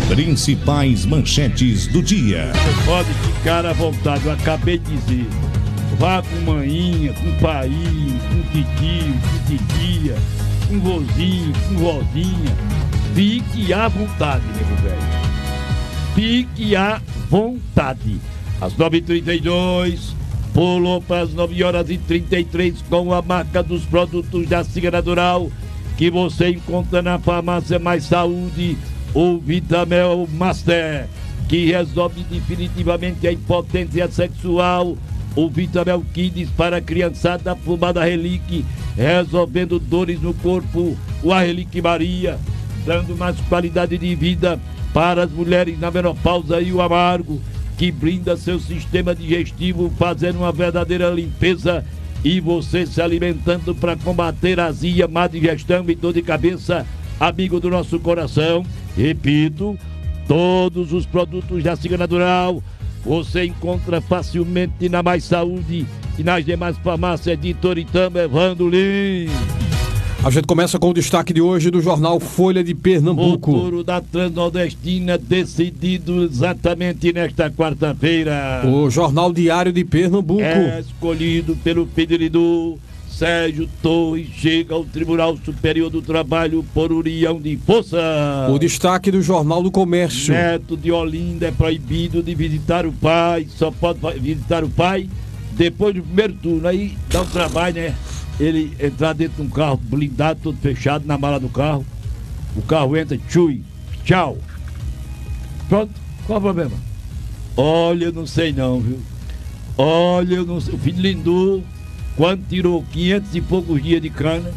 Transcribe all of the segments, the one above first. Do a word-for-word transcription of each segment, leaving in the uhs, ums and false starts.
Principais manchetes do dia. Você pode ficar à vontade, eu acabei de dizer. Vá com maninha, com pai, com titio, com titia, com vozinho, com vozinha. Fique à vontade, nego velho. Fique à vontade. Às nove e trinta e dois, pulou para as nove horas e trinta e três com a marca dos produtos da Siga Natural, que você encontra na Farmácia Mais Saúde, o Vitamel Master, que resolve definitivamente a impotência sexual. O Vitamel Kids para a criançada, fumada Relique, resolvendo dores no corpo. O Relique Maria, dando mais qualidade de vida para as mulheres na menopausa. E o Amargo, que brinda seu sistema digestivo, fazendo uma verdadeira limpeza. E você se alimentando para combater azia, má digestão e dor de cabeça, amigo do nosso coração. Repito, todos os produtos da Siga Natural você encontra facilmente na Mais Saúde e nas demais farmácias de Toritama, Evandro Lins. A gente começa com o destaque de hoje do jornal Folha de Pernambuco. O futuro da Transnordestina decidido exatamente nesta quarta-feira. O jornal Diário de Pernambuco. É escolhido pelo pedido Sérgio Torres, chega ao Tribunal Superior do Trabalho por união de força. O destaque do Jornal do Comércio. Neto de Olinda é proibido de visitar o pai, só pode visitar o pai depois do primeiro turno. Aí dá um trabalho, né? Ele entrar dentro de um carro blindado, todo fechado, na mala do carro. O carro entra, tchui, tchau. Pronto, qual o problema? Olha, eu não sei não, viu? Olha, eu não sei. O filho Lindu, quando tirou quinhentos e poucos dias de cana,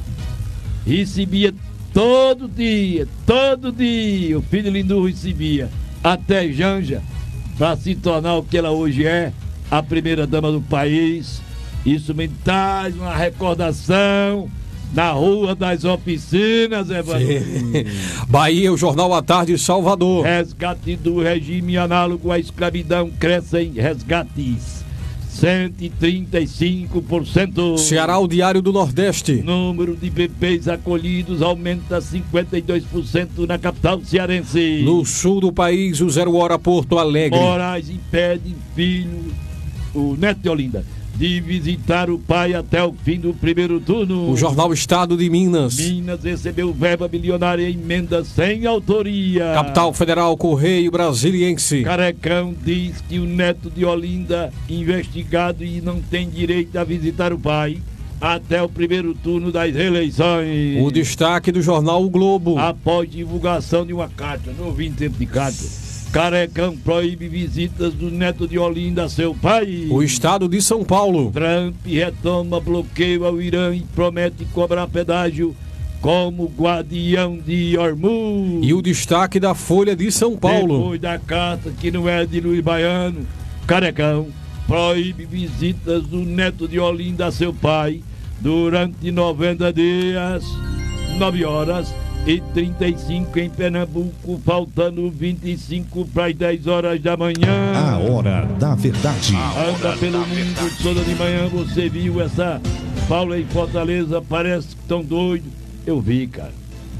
recebia todo dia, todo dia, o filho Lindu recebia, até Janja, para se tornar o que ela hoje é, a primeira dama do país. Isso me traz uma recordação na Rua das Oficinas, Evandro. Bahia, o Jornal à Tarde, Salvador. Resgate do regime análogo à escravidão cresce em resgates. cento e trinta e cinco por cento. Ceará, o Diário do Nordeste. Número de bebês acolhidos aumenta cinquenta e dois por cento na capital cearense. No sul do país, o Zero Hora Porto Alegre. Moraes impede filho, o Neto de Olinda, de visitar o pai até o fim do primeiro turno. O Jornal Estado de Minas. Minas recebeu verba milionária em emenda sem autoria. Capital Federal, Correio Brasiliense. Carecão diz que o Neto de Olinda, investigado e não tem direito a visitar o pai até o primeiro turno das eleições. O destaque do jornal O Globo. Após divulgação de uma carta, não ouvi em tempo de carta, Carecão proíbe visitas do Neto de Olinda a seu pai. O estado de São Paulo. Trump retoma bloqueio ao Irã e promete cobrar pedágio como guardião de Hormuz. E o destaque da Folha de São Paulo. Depois da carta, que não é de Luiz Baiano, Carecão proíbe visitas do Neto de Olinda a seu pai durante noventa dias, nove horas e trinta e cinco em Pernambuco, faltando vinte e cinco para as dez horas da manhã. A hora da verdade. Anda pelo mundo toda de manhã, você viu essa Paula em Fortaleza, parece que estão doidos. Eu vi, cara.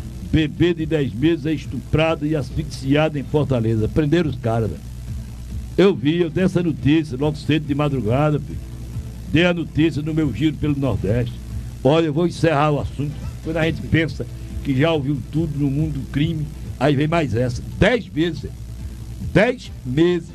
Bebê de dez meses é estuprado e asfixiado em Fortaleza. Prenderam os caras, velho. Eu vi, eu dei essa notícia logo cedo de madrugada, filho. Dei a notícia no meu giro pelo Nordeste. Olha, eu vou encerrar o assunto. Quando a gente pensa que já ouviu tudo no mundo do crime, aí vem mais essa. Dez meses. Dez meses.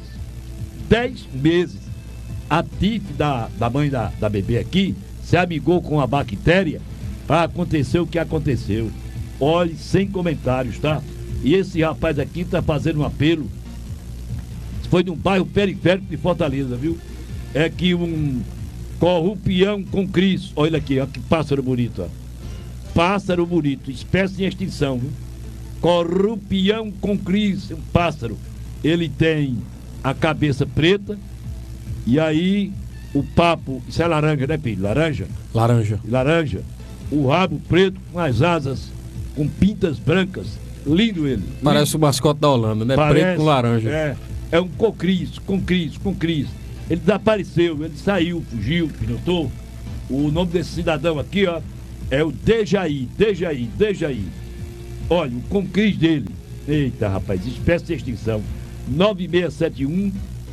Dez meses. A T I F da, da mãe da, da bebê aqui se amigou com a bactéria para acontecer o que aconteceu. Olhe, sem comentários, tá? E esse rapaz aqui tá fazendo um apelo. Foi num bairro periférico de Fortaleza, viu? É que um corrupião com Cris. Olha aqui, ó, que pássaro bonito, ó. Pássaro bonito, espécie em extinção, viu? Corrupião com Cris, um pássaro. Ele tem a cabeça preta e aí o papo, isso é laranja, né, filho? Laranja? Laranja. Laranja. O rabo preto com as asas, com pintas brancas. Lindo ele. Parece o mascote da Holanda, né? Parece, preto com laranja. É, é um cocris, com Cris, com Cris. Ele desapareceu, ele saiu, fugiu, pilotou. O nome desse cidadão aqui, ó, é o Dejaí, Dejaí, Dejaí. Olha, o concris dele Eita, rapaz, espécie de extinção. nove seis sete um,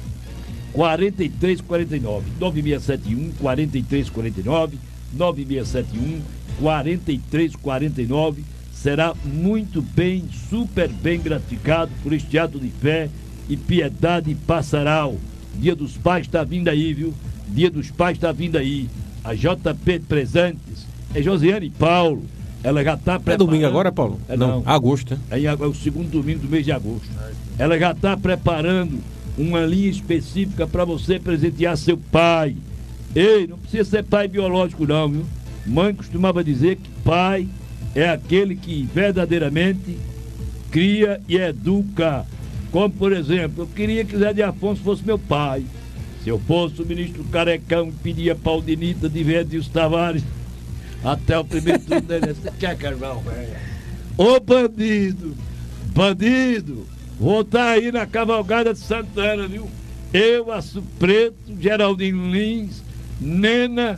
quatro três quatro nove. nove seis sete um, quatro três quatro nove. nove seis sete um, quatro três quatro nove. Será muito bem, super bem gratificado por este ato de fé e piedade passaral. Dia dos Pais está vindo aí, viu? Dia dos Pais está vindo aí. A J P Presentes é Josiane Paulo. Ela já está preparando. É domingo agora, Paulo? É, não, não, agosto, né? É, é o segundo domingo do mês de agosto. Ela já está preparando uma linha específica para você presentear seu pai. Ei, não precisa ser pai biológico não, viu? Mãe costumava dizer que pai é aquele que verdadeiramente cria e educa. Como, por exemplo, eu queria que Zé de Afonso fosse meu pai. Se eu fosse o ministro Carecão e pedia para o Dinita de Edilson Tavares até o primeiro turno dele, você quer carvão, velho? Ô bandido, bandido, vou estar aí na cavalgada de Santana, viu? Eu, Aço Preto, Geraldinho Lins, Nena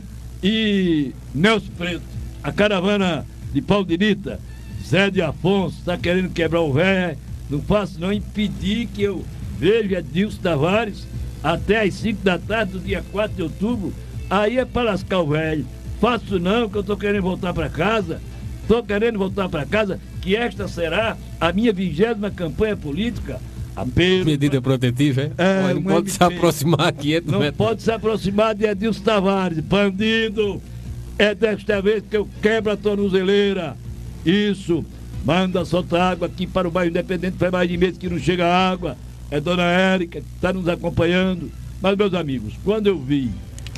e Nelson Preto. A caravana de Paulo Dinita, Zé de Afonso, tá querendo quebrar o velho. Não faço não impedir que eu veja Edilson Tavares até às cinco da tarde do dia quatro de outubro. Aí é para lascar o velho. Faço não, que eu tô querendo voltar para casa. Tô querendo voltar para casa, que esta será a minha vigésima campanha política. Apelo, medida protetiva, é? É, não um pode M P. se aproximar aqui. Não é pode se aproximar de Edilson Tavares. Bandido, é desta vez que eu quebro a tornozeleira. Isso. Manda soltar água aqui para o bairro Independente, faz mais de mês que não chega água. É Dona Érica que está nos acompanhando. Mas, meus amigos, quando eu vi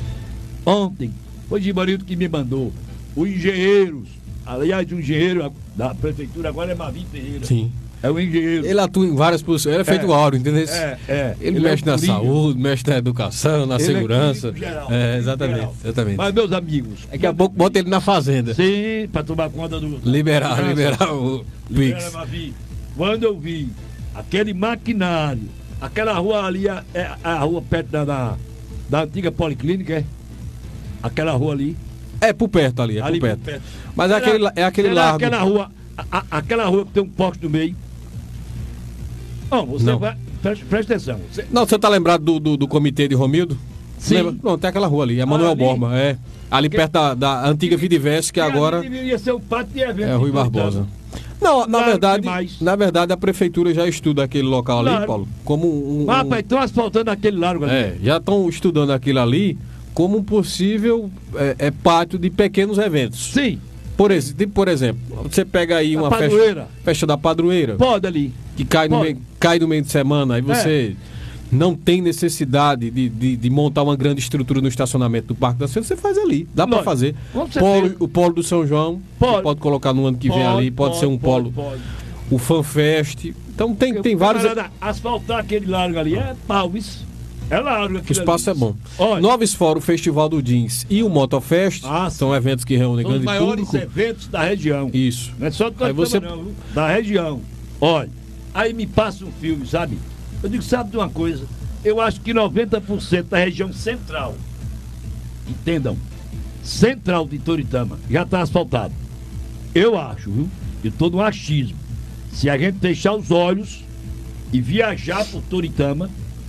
ontem, foi Gibarildo que me mandou, os engenheiros, aliás, o engenheiro da prefeitura agora é Mavi Ferreira. Sim. É o engenheiro. Ele atua em várias posições, ele é feito É, áureo, entendeu? É, é. Ele, Ele mexe é na polícia. saúde, mexe na educação, na Ele segurança. É, geral, É, exatamente, geral. exatamente. Mas, meus amigos, Daqui a pouco bota ele na fazenda. sim, para tomar conta do. Liberar, Graças. liberar o Libera, Pix. Mavi. Quando eu vi aquele maquinário, aquela rua ali é, é a rua perto da, da, da antiga Policlínica, é? Aquela rua ali. É por perto ali, é ali por perto. Mas é aquele, é aquele era largo. aquela rua, a, a- aquela rua que tem um poste no meio. Não, você Não. vai. Presta, presta atenção. Você, Não, você tá lembrado do, do, do comitê de Romildo? Sim. Lembra? Não, tem aquela rua ali, é Manuel ali? Borba, é. Ali Que- perto da, da antiga Vidivest, que agora ali deveria ser um pátio de evento. é Rui de Barbosa. Não, na Claro, verdade, demais. na verdade a prefeitura já estuda aquele local ali, Claro. Paulo, como um, um- Mas, rapaz, estão asfaltando aquele largo ali. é, já estão estudando aquilo ali como um possível é, é, pátio de pequenos eventos. Sim, Por, ex- tipo, por exemplo, você pega aí a uma padroeira. festa, festa da padroeira, Pode ali. que cai no, Pode. meio, cai no meio de semana, aí você não tem necessidade de, de, de montar uma grande estrutura no estacionamento do Parque da Feira, você faz ali, dá pra Lógico, fazer. com certeza. Polo, o polo do São João, Pode. você pode colocar no ano que vem ali, pode, ser um polo, Pode. o FanFest, então tem, tem vários... Camarada, asfaltar aquele largo ali é pau, isso. É largo O aquele espaço é ali. bom. Olha, Noves Fora, o Festival do Jeans e o Motofest Ah, são eventos que reúnem são os grande maiores público. eventos da região. Isso. Não é só do Aí você- Toritama, não, viu? Da região. Olha, aí me passa um filme, sabe? Eu digo, sabe de uma coisa? Eu acho que noventa por cento da região central, entendam, central de Toritama, já está asfaltado. Eu acho, viu? Eu estou no achismo. Se a gente fechar os olhos e viajar por Toritama,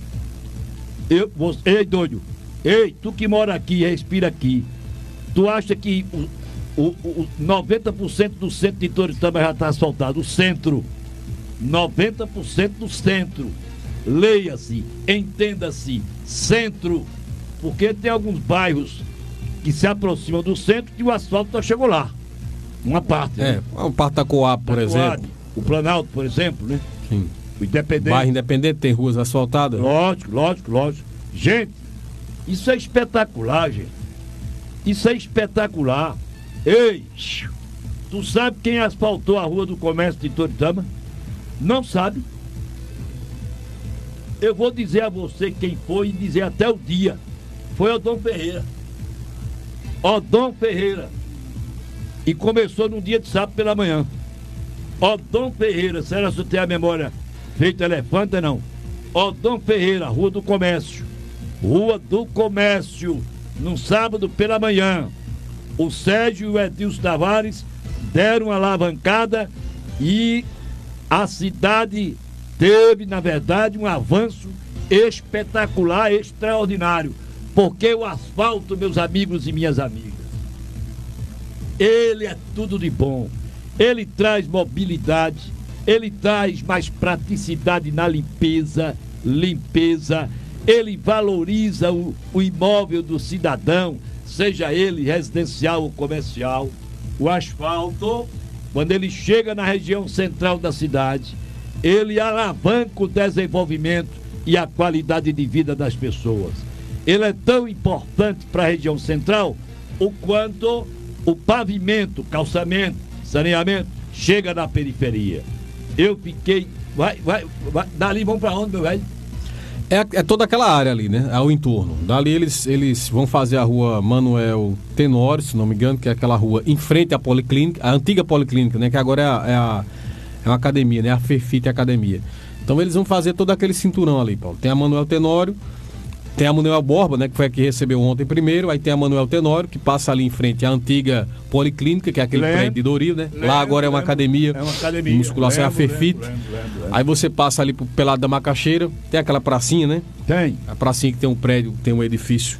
eu vou. Ei, doido! Ei, tu que mora aqui, respira aqui. Tu acha que o, o, o noventa por cento do centro de Toritama já está asfaltado? O centro. noventa por cento do centro. Leia-se, entenda-se, centro. Porque tem alguns bairros que se aproximam do centro que o asfalto só chegou lá. Uma parte. É, né? o Partacoá, por Taquari, exemplo. O Planalto, por exemplo, né? Sim. O Independente. Bairro Independente tem ruas asfaltadas. Lógico, lógico, lógico. Gente, isso é espetacular, gente. Isso é espetacular. Ei, tu sabe quem asfaltou a rua do comércio de Toritama? Não sabe? Eu vou dizer a você quem foi e dizer até o dia. Foi Odon Ferreira. Odon Ferreira. E começou no dia de sábado pela manhã. Odon Ferreira, será que você tem a memória feito elefante, não? Odon Ferreira, Rua do Comércio. Rua do Comércio, no sábado pela manhã. O Sérgio e o Edilson Tavares deram uma alavancada e A cidade teve, na verdade, um avanço espetacular, extraordinário, porque o asfalto, meus amigos e minhas amigas, ele é tudo de bom. Ele traz mobilidade, ele traz mais praticidade na limpeza, limpeza, ele valoriza o, o imóvel do cidadão, seja ele residencial ou comercial. O asfalto, quando ele chega na região central da cidade, ele alavanca o desenvolvimento e a qualidade de vida das pessoas. Ele é tão importante para a região central o quanto o pavimento, calçamento, saneamento chega na periferia. Eu fiquei... Vai, vai, vai dali vão para onde, meu velho? É, é toda aquela área ali, né? Ao entorno. Dali eles, eles vão fazer a rua Manuel Tenório, se não me engano, que é aquela rua em frente à Policlínica, a antiga Policlínica, né? Que agora é, a, é, a, é uma academia, né? A Ferfite Academia. Então eles vão fazer todo aquele cinturão ali, Paulo. Tem a Manuel Tenório, tem a Manuel Borba, né? Que foi a que recebeu ontem primeiro. Aí tem a Manuel Tenório, que passa ali em frente à antiga Policlínica, que é aquele lembro, prédio de Doril, né? Lembro, Lá agora é uma lembro, academia, é uma academia de musculação, lembro, é a Ferfite. Lembro, lembro, lembro. Aí você passa ali pro Pelado da Macaxeira, tem aquela pracinha, né? Tem. A pracinha que tem um prédio, tem um edifício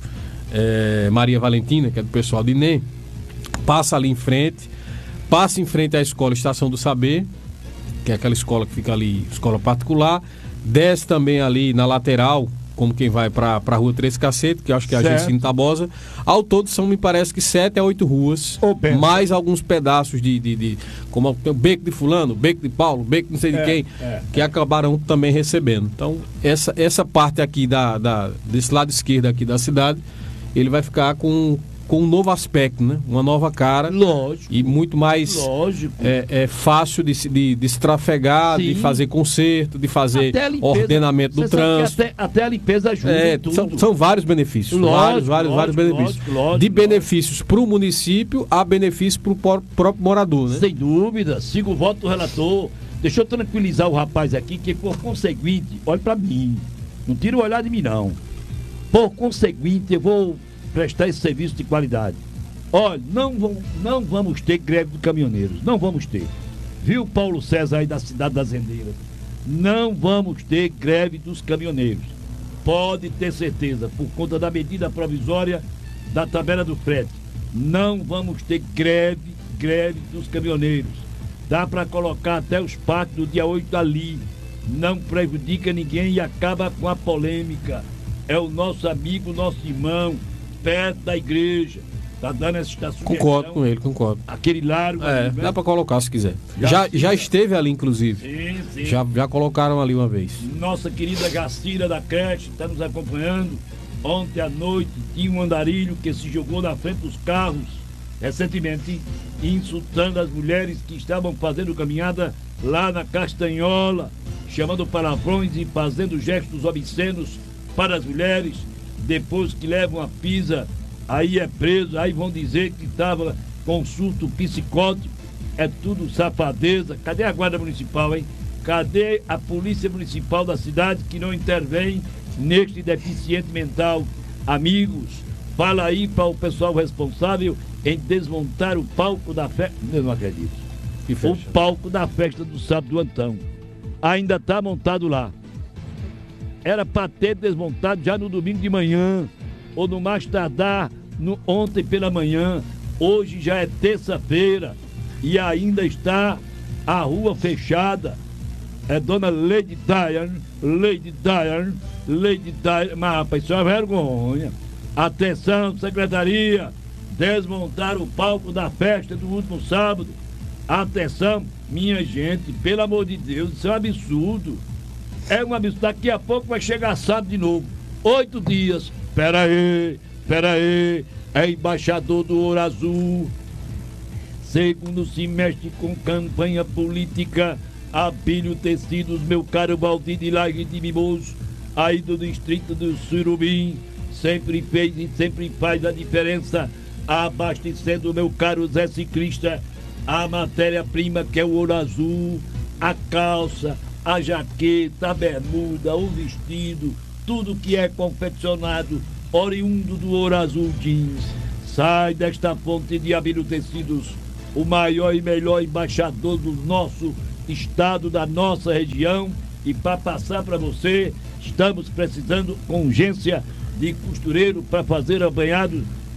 é, Maria Valentina, que é do pessoal de I N E M. Passa ali em frente, passa em frente à escola Estação do Saber, que é aquela escola que fica ali, escola particular. Desce também ali na lateral, como quem vai para a rua Três Cacete, que eu acho que é a Agência Tabosa. Ao todo são, me parece que sete a oito ruas, oh, mais alguns pedaços de, de, de como o Beco de Fulano, Beco de Paulo, Beco não sei de é, quem, é, que é. acabaram também recebendo. Então, essa, essa parte aqui, da, da, desse lado esquerdo aqui da cidade, ele vai ficar com... com um novo aspecto, né? Uma nova cara. Lógico. E muito mais lógico. É, é fácil de, de, de se trafegar, Sim. de fazer conserto, de fazer limpeza, ordenamento do trânsito. Até, até a limpeza ajuda é, em tudo. São, são vários benefícios. Lógico, vários, vários, lógico, vários benefícios. Lógico, lógico, de lógico. benefícios para o município a benefício para o próprio morador, né? Sem dúvida. Siga o voto do relator. Deixa eu tranquilizar o rapaz aqui, que por conseguinte, olhe para mim. Não tira o olhar de mim, não. Por conseguinte, eu vou prestar esse serviço de qualidade. Olha, não, vão, não vamos ter greve de caminhoneiros, não vamos ter. Viu, Paulo César aí da cidade das Rendeiras? Não vamos ter greve dos caminhoneiros. Pode ter certeza, por conta da medida provisória da tabela do frete. Não vamos ter greve, greve dos caminhoneiros. Dá para colocar até os parques do dia oito ali. Não prejudica ninguém e acaba com a polêmica. É o nosso amigo, nosso irmão, perto da igreja. Tá dando essa sugestão. Concordo com ele, concordo. Aquele largo. É, ali, dá para colocar se quiser. Já, já, já esteve ali, inclusive. Sim, sim. Já, já colocaram ali uma vez. Nossa querida Gacira da creche está nos acompanhando. Ontem à noite tinha um andarilho que se jogou na frente dos carros, recentemente, insultando as mulheres que estavam fazendo caminhada lá na Castanhola, chamando palavrões e fazendo gestos obscenos para as mulheres. Depois que levam a pisa, aí é preso, aí vão dizer que estava com surto psicótico. É tudo safadeza. Cadê a guarda municipal, hein? Cadê a polícia municipal da cidade que não intervém neste deficiente mental? Amigos, fala aí para o pessoal responsável em desmontar o palco da festa. Eu não acredito. O palco da festa do Sábado do Antão ainda está montado lá. Era para ter desmontado já no domingo de manhã, ou no mais tardar no, ontem pela manhã. Hoje já é terça-feira e ainda está a rua fechada. É dona Lady Diane, Lady Diane, Lady Diane. Mas rapaz, isso é uma vergonha. Atenção, secretaria, desmontar o palco da festa do último sábado. Atenção, minha gente, pelo amor de Deus, isso é um absurdo. É um absurdo. Daqui a pouco vai chegar sábado de novo. Oito dias. Pera aí, pera aí. É embaixador do Ouro Azul. Segundo semestre com campanha política, Abílio Tecidos, meu caro Valdir de Laje de Mimoso, aí do distrito do Surubim, sempre fez e sempre faz a diferença, abastecendo o meu caro Zé Ciclista a matéria-prima que é o Ouro Azul, a calça, a jaqueta, a bermuda, o vestido, tudo que é confeccionado oriundo do Ouro Azul Jeans. Sai desta fonte de Abílio Tecidos, o maior e melhor embaixador do nosso estado da nossa região. E para passar para você, estamos precisando com urgência de costureiro para fazer apanhado.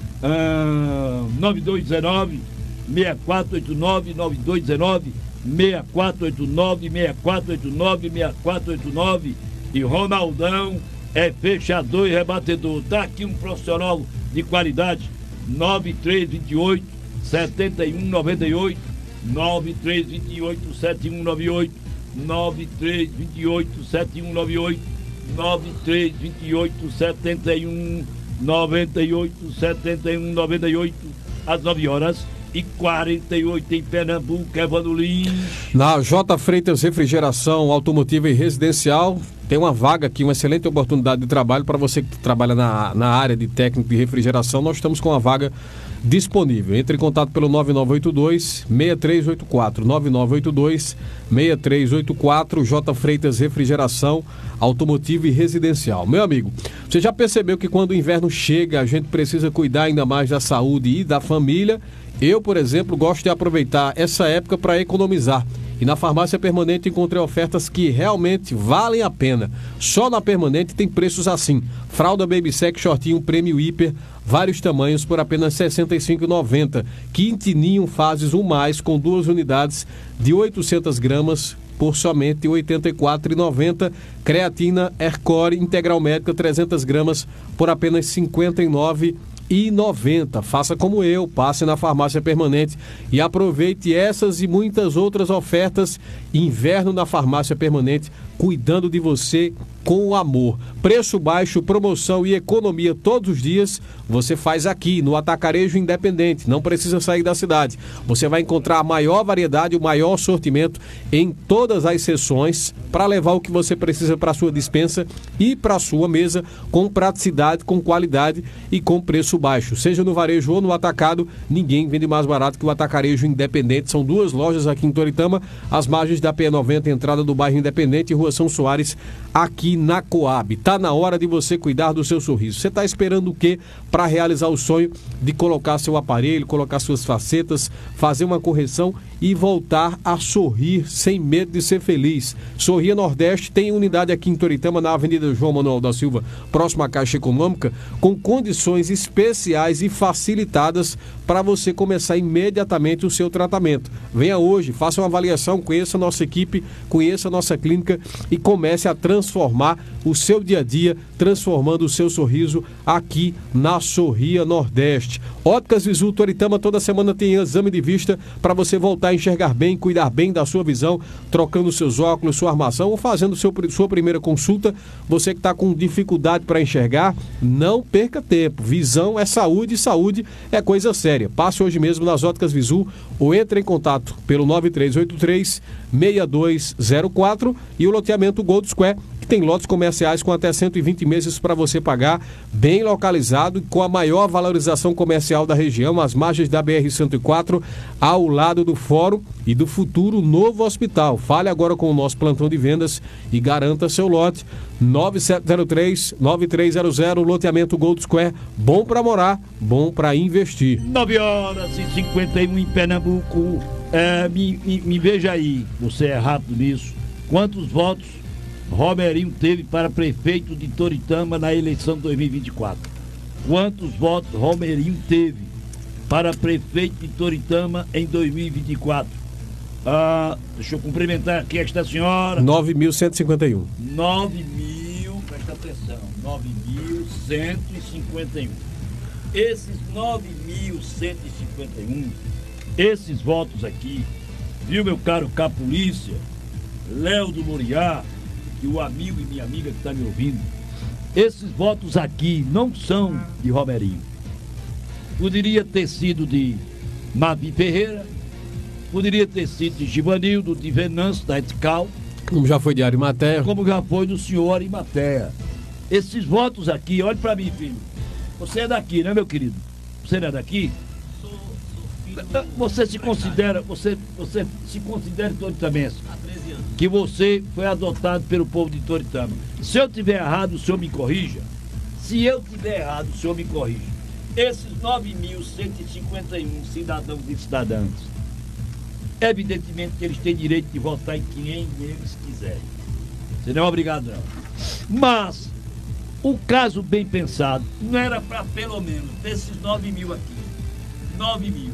ah, nove dois um nove, seis quatro oito nove, nove dois um nove, seis quatro oito nove, seis quatro oito nove, seis quatro oito nove. E Ronaldão é fechador e rebatedor. Tá aqui um profissional de qualidade. Nove três dois oito, sete um nove oito, nove três dois oito, sete um nove oito, nove três dois oito, sete um nove oito, nove três dois oito, sete um nove oito, sete um nove oito, às nove horas e quarenta e oito em Pernambuco, Evandro Lins. Na J. Freitas Refrigeração Automotiva e Residencial, tem uma vaga aqui, uma excelente oportunidade de trabalho para você que trabalha na, na área de técnico de refrigeração. Nós estamos com uma vaga disponível. Entre em contato pelo nove nove oito dois, seis três oito quatro, nove nove oito dois, seis três oito quatro, J. Freitas Refrigeração Automotiva e Residencial. Meu amigo, você já percebeu que quando o inverno chega, a gente precisa cuidar ainda mais da saúde e da família? Eu, por exemplo, gosto de aproveitar essa época para economizar. E na Farmácia Permanente encontrei ofertas que realmente valem a pena. Só na Permanente tem preços assim. Fralda Baby Sec Shortinho Prêmio Hiper, vários tamanhos por apenas sessenta e cinco reais e noventa centavos. Kit Ninho Fases um mais com duas unidades de oitocentas gramas por somente oitenta e quatro reais e noventa centavos. Creatina Aircore Integral Médica trezentas gramas por apenas cinquenta e nove reais e noventa. Faça como eu, passe na Farmácia Permanente e aproveite essas e muitas outras ofertas. Inverno na Farmácia Permanente, cuidando de você com amor. Preço baixo, promoção e economia todos os dias você faz aqui no Atacarejo Independente. Não precisa sair da cidade. Você vai encontrar a maior variedade, o maior sortimento em todas as seções para levar o que você precisa para a sua despensa e para a sua mesa com praticidade, com qualidade e com preço baixo. Seja no varejo ou no atacado, ninguém vende mais barato que o Atacarejo Independente. São duas lojas aqui em Toritama, as margens da P noventa, entrada do bairro Independente, e Rua São Soares, aqui na Coab. Tá na hora de você cuidar do seu sorriso. Você está esperando o quê para realizar o sonho de colocar seu aparelho, colocar suas facetas, fazer uma correção e voltar a sorrir sem medo de ser feliz? Sorria Nordeste tem unidade aqui em Toritama, na Avenida João Manuel da Silva, próxima à Caixa Econômica, com condições especiais e facilitadas para você começar imediatamente o seu tratamento. Venha hoje, faça uma avaliação, conheça a nossa equipe, conheça a nossa clínica e comece a transformar o seu dia a dia, transformando o seu sorriso aqui na Sorria Nordeste. Óticas Visu Toritama, toda semana tem exame de vista para você voltar a enxergar bem, cuidar bem da sua visão, trocando seus óculos, sua armação ou fazendo seu, sua primeira consulta. Você que está com dificuldade para enxergar, não perca tempo. Visão é saúde e saúde é coisa séria. Passe hoje mesmo nas Óticas Visu ou entre em contato pelo nove três oito três, seis dois zero quatro e o loteamento Gold Square, que tem lotes comerciais com até cento e vinte meses para você pagar, bem localizado e com a maior valorização comercial da região, às margens da B R cento e quatro, ao lado do Fórum e do futuro novo hospital. Fale agora com o nosso plantão de vendas e garanta seu lote. nove sete zero três, nove três zero zero, loteamento Gold Square. Bom para morar, bom para investir. nove horas e cinquenta e um em Pernambuco. É, me, me, me veja aí, você é rápido nisso. Quantos votos Romerinho teve para prefeito de Toritama na eleição de dois mil e vinte e quatro? Quantos votos Romerinho teve para prefeito de Toritama em dois mil e vinte e quatro? Ah, deixa eu cumprimentar aqui esta senhora. nove mil cento e cinquenta e um. nove mil, presta atenção, nove mil cento e cinquenta e um. Esses nove mil cento e cinquenta e um, esses votos aqui, viu, meu caro Capolícia, Léo do Moriá, e o amigo e minha amiga que está me ouvindo, esses votos aqui não são de Romerinho. Poderia ter sido de Mavi Ferreira, poderia ter sido de Givanildo, de Venâncio, da Etcal, como já foi de Arimateia, como já foi do senhor Arimateia. Esses votos aqui, olhe para mim, filho. Você é daqui, né, meu querido? Você não é daqui? Sou, sou filho do... Você se considera, você, você se considera toritamense? Há treze anos. Que você foi adotado pelo povo de Toritama. Se eu tiver errado, o senhor me corrija. Se eu tiver errado, o senhor me corrija. Esses nove mil cento e cinquenta e um cidadãos e cidadãs evidentemente que eles têm direito de votar em quem eles quiserem. Você não é obrigado, não. Mas o caso bem pensado não era para pelo menos desses nove mil aqui. nove mil.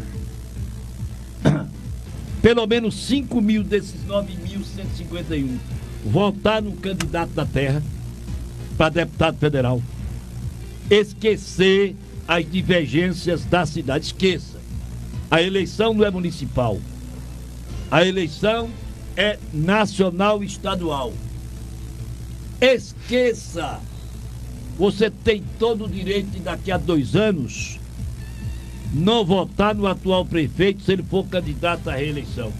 Pelo menos cinco mil desses nove mil cento e cinquenta e um votar no candidato da terra para deputado federal. Esquecer as divergências da cidade. Esqueça. A eleição não é municipal. A eleição é nacional e estadual. Esqueça. Você tem todo o direito de daqui a dois anos não votar no atual prefeito se ele for candidato à reeleição.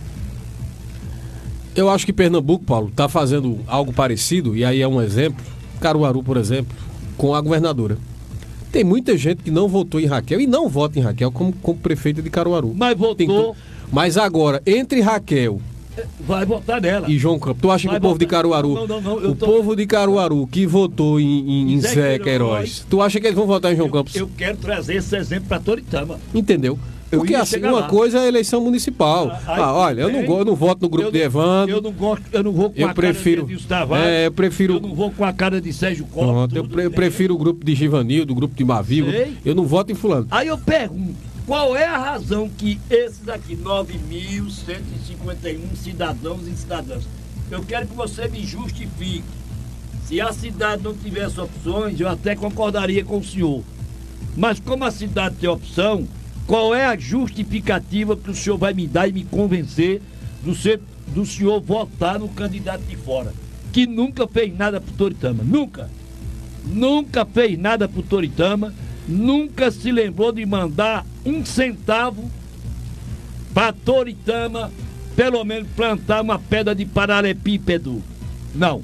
Eu acho que Pernambuco, Paulo, está fazendo algo parecido, e aí é um exemplo, Caruaru, por exemplo, com a governadora. Tem muita gente que não votou em Raquel e não vota em Raquel como, como prefeita de Caruaru. Mas votou. Mas agora, entre Raquel... Vai votar nela. E João Campos, tu acha Vai que o povo votar. de Caruaru, Não, não, não, eu o tô... povo de Caruaru que votou em, em, em Zé Queiroz, tu acha que eles vão votar em João eu, Campos? Eu quero trazer esse exemplo para Toritama. Entendeu? Eu Porque ia assim, chegar uma lá. coisa é a eleição municipal. Ah, Ah, olha, eu não, bem. go- eu não voto no grupo Eu de não- Evandro. Eu não gosto, eu não vou com Eu a prefiro- cara de Edilson Tavares. é, eu prefiro- Eu não vou com a cara de Sérgio Costa. Pronto, eu, pre- eu prefiro o grupo de Givanildo, o grupo de Mavigo. Sei. Eu não voto em fulano. Aí eu pergunto, qual é a razão que esses aqui, nove mil cento e cinquenta e um cidadãos e cidadãs, eu quero que você me justifique. Se a cidade não tivesse opções, eu até concordaria com o senhor. Mas como a cidade tem opção, qual é a justificativa que o senhor vai me dar e me convencer do, ser, do senhor votar no candidato de fora, que nunca fez nada pro Toritama? Nunca. Nunca fez nada pro Toritama, nunca se lembrou de mandar um centavo para Toritama, pelo menos plantar uma pedra de paralelepípedo. Não.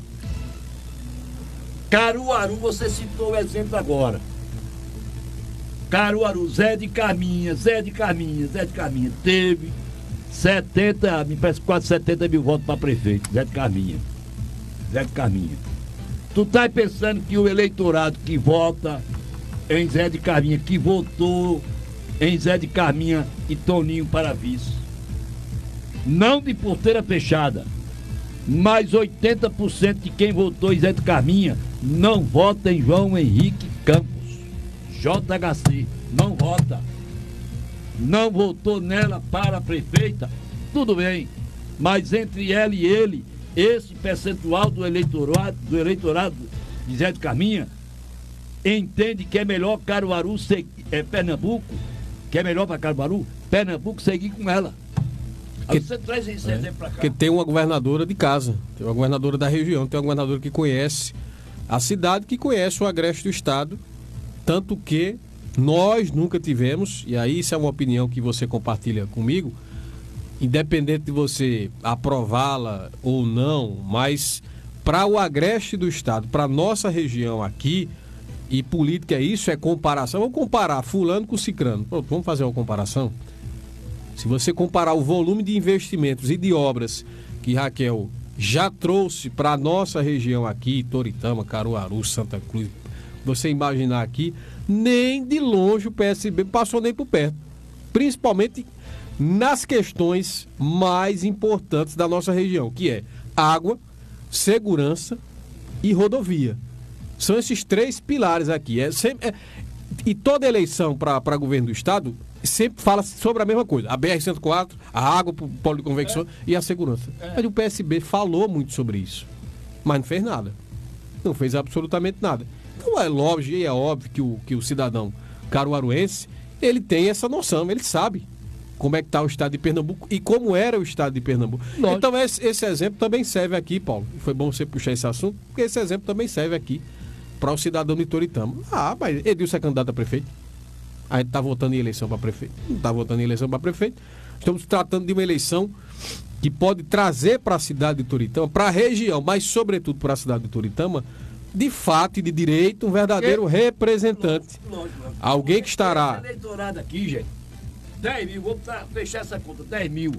Caruaru, você citou o exemplo agora. Caruaru, Zé de Carminha, Zé de Carminha, Zé de Carminha, teve setenta, me parece quase setenta mil votos para prefeito, Zé de Carminha. Zé de Carminha. Tu tá pensando que o eleitorado que vota em Zé de Carminha, que votou em Zé de Carminha e Toninho para vice, não de porteira fechada, mas oitenta por cento de quem votou em Zé de Carminha não vota em João Henrique Campos, J H C, não vota. Não votou nela para a prefeita, tudo bem, mas entre ela e ele, esse percentual do eleitorado, do eleitorado de Zé de Carminha entende que é melhor Caruaru seguir, é, Pernambuco, que é melhor para Caruaru, Pernambuco seguir com ela. Aí Que- você traz esse É, exemplo para cá. porque tem uma governadora de casa, tem uma governadora da região, tem uma governadora que conhece a cidade, que conhece o agreste do estado, tanto que nós nunca tivemos, e aí isso é uma opinião que você compartilha comigo, independente de você aprová-la ou não, mas para o agreste do estado, para nossa região aqui, e política é isso, é comparação. Vamos comparar fulano com cicrano. Pronto, vamos fazer uma comparação. Se você comparar o volume de investimentos e de obras que Raquel já trouxe para a nossa região aqui, Toritama, Caruaru, Santa Cruz, você imaginar aqui, nem de longe o P S B passou nem por perto. Principalmente nas questões mais importantes da nossa região, que é água, segurança e rodovia. São esses três pilares aqui. É sempre, é, e toda eleição para governo do estado sempre fala sobre a mesma coisa. A B R cento e quatro, a água para o polo de convecção é. e a segurança. É. Mas o P S B falou muito sobre isso, mas não fez nada. Não fez absolutamente nada. Então é lógico e é óbvio que o, que o cidadão caruaruense, ele tem essa noção, ele sabe como é que está o estado de Pernambuco e como era o estado de Pernambuco. Lógico. Então esse, esse exemplo também serve aqui, Paulo. E foi bom você puxar esse assunto, porque esse exemplo também serve aqui para o cidadão de Toritama. Ah, mas Edilson é candidato a prefeito. A gente está votando em eleição para prefeito. Não está votando em eleição para prefeito. Estamos tratando de uma eleição que pode trazer para a cidade de Toritama, para a região, mas sobretudo para a cidade de Toritama, de fato e de direito, um verdadeiro Porque... representante. Lógico, lógico. Alguém que estará... Esse eleitorado aqui, gente, dez mil, vou fechar essa conta, dez mil.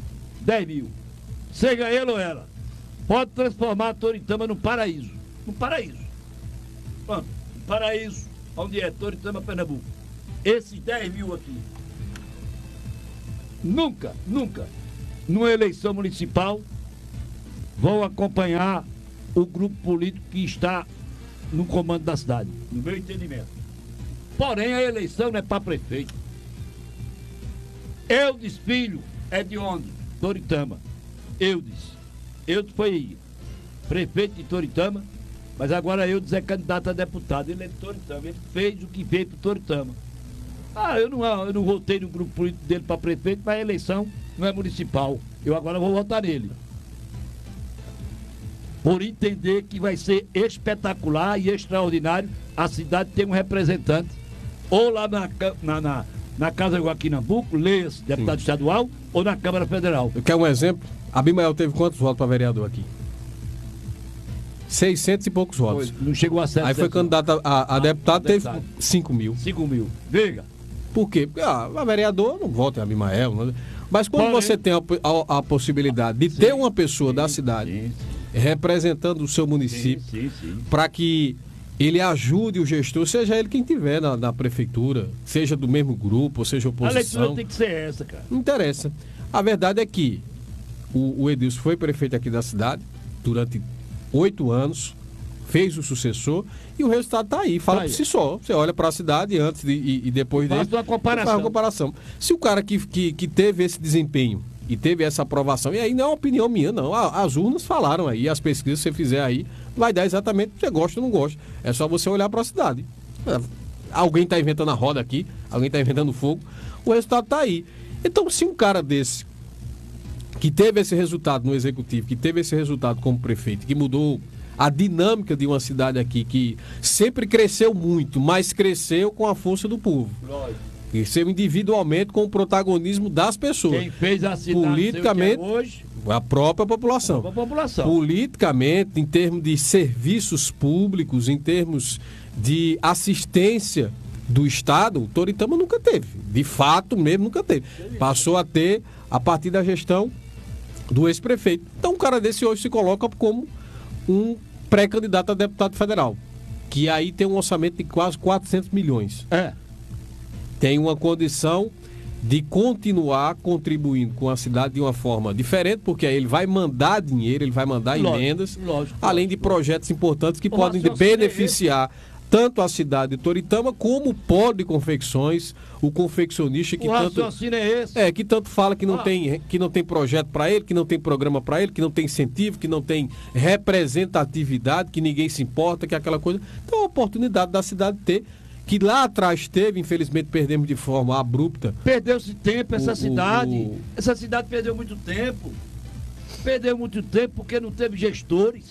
dez mil. Seja ele ou ela, pode transformar a Toritama no paraíso. No paraíso. Pronto, no paraíso, onde é Toritama, Pernambuco. Esses dez mil aqui, nunca, nunca numa eleição municipal, vão acompanhar o grupo político que está no comando da cidade, no meu entendimento. Porém, a eleição não é para prefeito. Eudes Filho é de onde? Toritama. Eudes. Eudes foi prefeito de Toritama, mas agora Eudes é candidato a deputado. Ele é de Toritama. Ele fez o que veio para Toritama. Ah, eu não, eu não votei no grupo político dele para prefeito, mas a eleição não é municipal. Eu agora vou votar nele. Por entender que vai ser espetacular e extraordinário a cidade ter um representante, ou lá na, na, na, na Casa Joaquim Nabuco, leia-se, deputado Sim. estadual, ou na Câmara Federal. Eu quero um exemplo. Abimael teve quantos votos para vereador aqui? seiscentos e poucos votos. Foi, não chegou a setecentos. Aí foi candidato a, a, a deputado, teve cinco mil. cinco mil. Veja. Por quê? Porque ah, a vereador não vota em Abimael. Não... Mas quando Porém, você tem a, a, a possibilidade de sim, ter uma pessoa sim, da cidade sim, sim. representando o seu município para que ele ajude o gestor, seja ele quem tiver na, na prefeitura, seja do mesmo grupo, ou seja oposição. A leitura tem que ser essa, cara. Não interessa. A verdade é que o, o Edilson foi prefeito aqui da cidade durante oito anos, fez o sucessor e o resultado está aí, fala tá por si só. Você olha para a cidade antes de, e, e depois dele. Faz uma comparação. Faz uma comparação. Se o cara que, que, que teve esse desempenho e teve essa aprovação, e aí não é uma opinião minha, não. As urnas falaram aí, as pesquisas que você fizer aí, vai dar exatamente o que você gosta ou não gosta. É só você olhar para a cidade. Alguém está inventando a roda aqui, alguém está inventando fogo, o resultado está aí. Então, se um cara desse, que teve esse resultado no executivo, que teve esse resultado como prefeito, que mudou a dinâmica de uma cidade aqui, que sempre cresceu muito, mas cresceu com a força do povo. Lógico. Cresceu individualmente com o protagonismo das pessoas. Quem fez a cidade politicamente, é hoje, a própria população. A própria população. Politicamente, em termos de serviços públicos, em termos de assistência do Estado, o Toritama nunca teve. De fato mesmo, nunca teve. Passou a ter a partir da gestão do ex-prefeito. Então, um cara desse hoje se coloca como um pré-candidato a deputado federal, que aí tem um orçamento de quase quatrocentos milhões. É. Tem uma condição de continuar contribuindo com a cidade de uma forma diferente, porque aí ele vai mandar dinheiro, ele vai mandar lógico, emendas, lógico, além lógico, de projetos importantes que o podem beneficiar tanto a cidade de Toritama como o polo de confecções, o confeccionista que o tanto é, esse. é que tanto fala que não ah. tem que não tem projeto para ele, que não tem programa para ele, que não tem incentivo, que não tem representatividade, que ninguém se importa, que é aquela coisa. Então, a oportunidade da cidade ter, que lá atrás teve, infelizmente perdemos de forma abrupta. Perdeu-se tempo essa o, cidade. O, o... Essa cidade perdeu muito tempo. Perdeu muito tempo porque não teve gestores.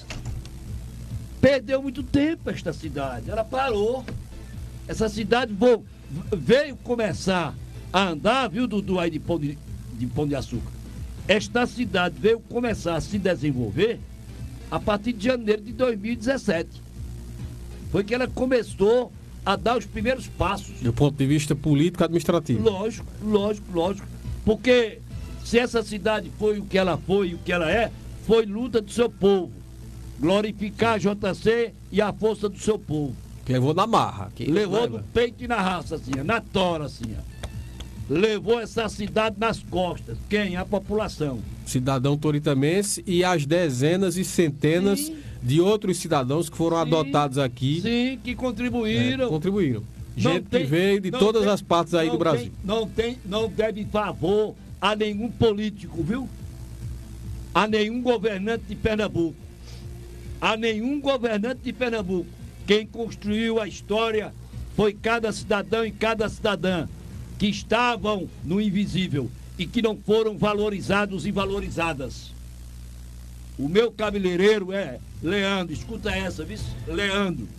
Perdeu muito tempo esta cidade. Ela parou. Essa cidade vou, veio começar a andar, viu, Dudu, aí de Pão de, de Pão de Açúcar. Esta cidade veio começar a se desenvolver a partir de janeiro de dois mil e dezessete. Foi que ela começou a dar os primeiros passos. Do ponto de vista político-administrativo. Lógico, lógico, lógico. Porque se essa cidade foi o que ela foi e o que ela é, foi luta do seu povo. Glorificar a J C e a força do seu povo. Levou na marra. Que Levou leva. no peito e na raça, assim, na tora, assim. Levou essa cidade nas costas. Quem? A população. Cidadão toritamense e as dezenas e centenas Sim. de outros cidadãos que foram Sim. adotados aqui. Sim, que contribuíram. É, contribuíram. Não Gente tem, que veio de todas tem, as partes aí do Brasil. Tem, não tem, não deve favor a nenhum político, viu? A nenhum governante de Pernambuco. A nenhum governante de Pernambuco. Quem construiu a história foi cada cidadão e cada cidadã que estavam no invisível e que não foram valorizados e valorizadas. O meu cabeleireiro é Leandro, escuta essa, viu? Leandro.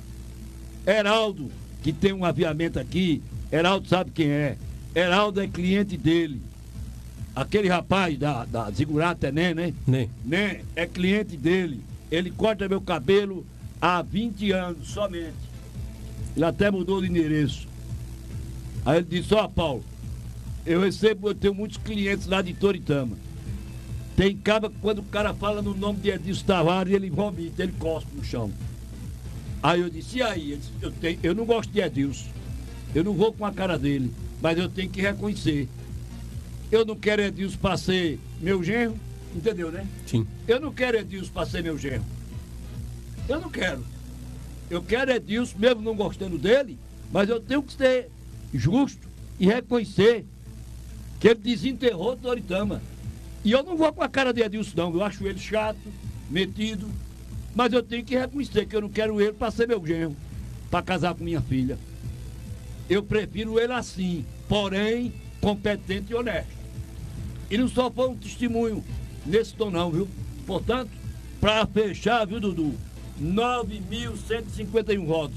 Heraldo, que tem um aviamento aqui, Heraldo sabe quem é. Heraldo é cliente dele. Aquele rapaz da, da Zigurata é Nen, né? Nem. Nen é cliente dele. Ele corta meu cabelo há vinte anos somente. Ele até mudou de endereço. Aí ele disse, ó, Paulo, eu recebo, eu tenho muitos clientes lá de Toritama. Tem caba que quando o cara fala no nome de Edilson Tavares, ele vomita, ele cospe no chão. Aí eu disse, e aí? Ele disse, eu, tenho, eu não gosto de Edilson. Eu não vou com a cara dele, mas eu tenho que reconhecer. Eu não quero Edilson para ser meu genro, entendeu, né? Sim. Eu não quero Edilson para ser meu genro. Eu não quero. Eu quero Edilson, mesmo não gostando dele, mas eu tenho que ser justo e reconhecer que ele desenterrou Toritama. E eu não vou com a cara de Edilson, não. Eu acho ele chato, metido, mas eu tenho que reconhecer que eu não quero ele para ser meu genro, para casar com minha filha. Eu prefiro ele assim, porém competente e honesto. E não só foi um testemunho nesse tom não, viu? Portanto, para fechar, viu, Dudu? nove mil cento e cinquenta e um votos.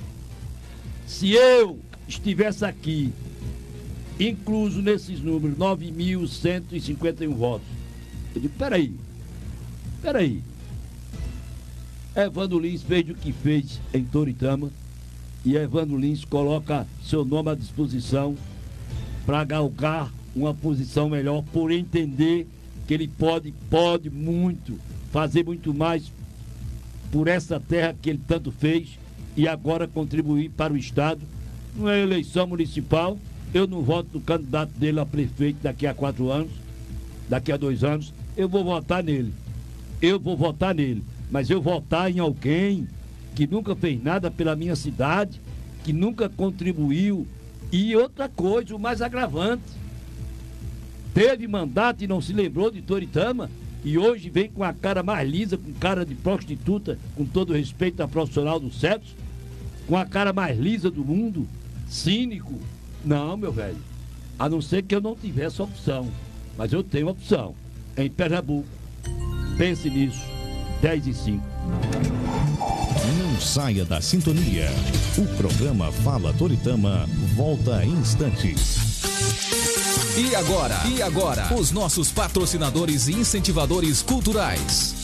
Se eu estivesse aqui, incluso nesses números, nove mil cento e cinquenta e um votos, eu digo, peraí, peraí. Evandro Lins fez o que fez em Toritama e Evandro Lins coloca seu nome à disposição para galgar uma posição melhor, por entender que ele pode, pode muito, fazer muito mais por essa terra que ele tanto fez e agora contribuir para o Estado. Numa eleição municipal, eu não voto no candidato dele a prefeito daqui a quatro anos, daqui a dois anos, eu vou votar nele. Eu vou votar nele, mas eu votar em alguém que nunca fez nada pela minha cidade, que nunca contribuiu. E outra coisa, o mais agravante, teve mandato e não se lembrou de Toritama, e hoje vem com a cara mais lisa, com cara de prostituta, com todo respeito à profissional do sexo, com a cara mais lisa do mundo, cínico. Não, meu velho, a não ser que eu não tivesse opção, mas eu tenho opção. Em Pernambuco, pense nisso, dez e cinco. Não saia da sintonia. O programa Fala Toritama volta em instantes. E agora? E agora? Os nossos patrocinadores e incentivadores culturais.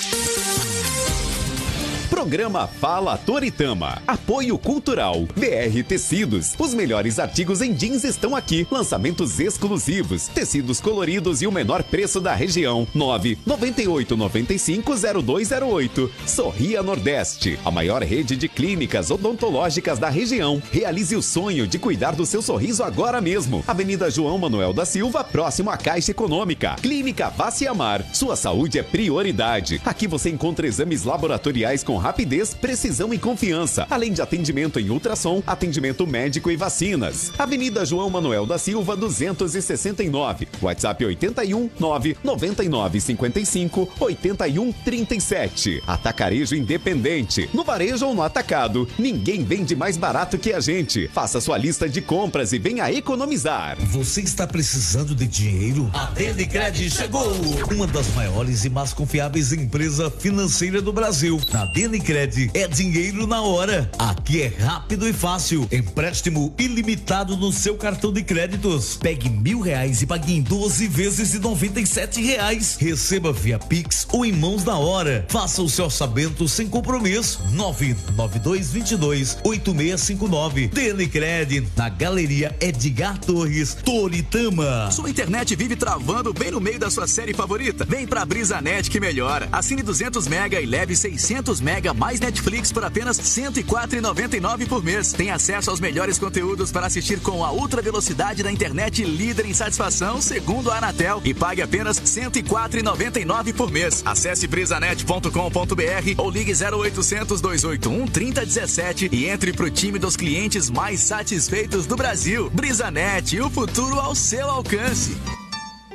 Programa Fala Toritama. Apoio Cultural. B R Tecidos. Os melhores artigos em jeans estão aqui. Lançamentos exclusivos. Tecidos coloridos e o menor preço da região. nove nove oito nove cinco zero dois zero oito. Sorria Nordeste. A maior rede de clínicas odontológicas da região. Realize o sonho de cuidar do seu sorriso agora mesmo. Avenida João Manuel da Silva, próximo à Caixa Econômica. Clínica Vaciamar. Sua saúde é prioridade. Aqui você encontra exames laboratoriais com rapidez, precisão e confiança, além de atendimento em ultrassom, atendimento médico e vacinas. Avenida João Manuel da Silva, duzentos e sessenta e nove. WhatsApp oitenta e um, nove nove nove cinco cinco, oitenta e um, trinta e sete. Atacarejo Independente. No varejo ou no atacado, ninguém vende mais barato que a gente. Faça sua lista de compras e venha economizar. Você está precisando de dinheiro? A Denicred chegou! Uma das maiores e mais confiáveis empresas financeiras do Brasil. Na Denicred é dinheiro na hora. Aqui é rápido e fácil. Empréstimo ilimitado no seu cartão de créditos. Pegue mil reais e pague em doze vezes de noventa e sete reais. Receba via Pix ou em mãos na hora. Faça o seu orçamento sem compromisso. nove nove dois dois dois, oito seis cinco nove. Denicred, na Galeria Edgar Torres, Toritama. Sua internet vive travando bem no meio da sua série favorita? Vem pra BrisaNet que melhora. Assine duzentos mega e leve seiscentos mega mais Netflix por apenas cento e quatro reais e noventa e nove centavos por mês. Tem acesso aos melhores conteúdos para assistir com a ultra velocidade da internet líder em satisfação, segundo a Anatel, e pague apenas cento e quatro reais e noventa e nove centavos por mês. Acesse brisanet ponto com ponto br ou ligue zero oitocentos, dois oito um, trinta dezessete e entre pro time dos clientes mais satisfeitos do Brasil. BrisaNet, o futuro ao seu alcance.